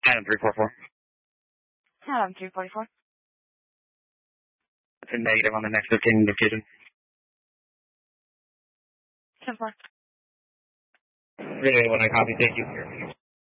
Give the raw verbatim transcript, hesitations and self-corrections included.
Item three four four. Item three forty-four. It's a negative on the next fifteen indication. ten four. Relay when I copy, thank you.